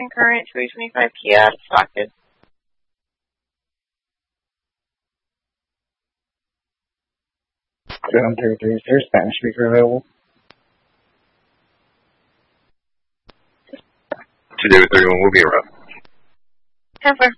current 2025 Kia out of Stockton. 733, is there a Spanish speaker available? To David 31, we'll be around. 10-4.